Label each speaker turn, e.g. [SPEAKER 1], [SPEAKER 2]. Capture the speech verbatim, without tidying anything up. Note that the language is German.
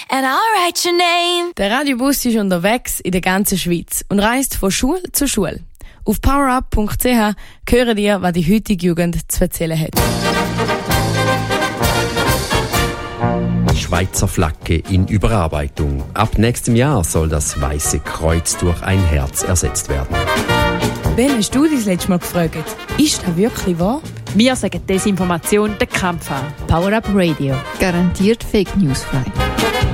[SPEAKER 1] and I'll write your name.
[SPEAKER 2] Der Radiobus ist unterwegs in der ganzen Schweiz und reist von Schule zu Schule. Auf powerup punkt c h hören ihr, was die heutige Jugend zu erzählen hat.
[SPEAKER 3] Schweizer Flagge in Überarbeitung. Ab nächstem Jahr soll das Weiße Kreuz durch ein Herz ersetzt werden.
[SPEAKER 2] Ben, hast du dich das letzte Mal gefragt? Ist das wirklich wahr?
[SPEAKER 4] Wir sagen Desinformation den Kampf an.
[SPEAKER 5] Power Up Radio. Garantiert Fake News frei.